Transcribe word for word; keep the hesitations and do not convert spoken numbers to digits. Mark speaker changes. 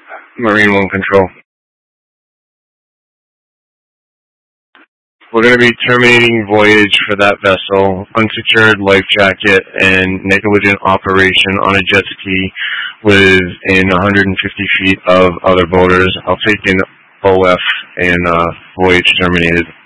Speaker 1: Marine One Control. We're going to be terminating voyage for that vessel, unsecured life jacket, and negligent operation on a jet ski within one hundred fifty feet of other boaters. I'll take an O F and uh, voyage terminated.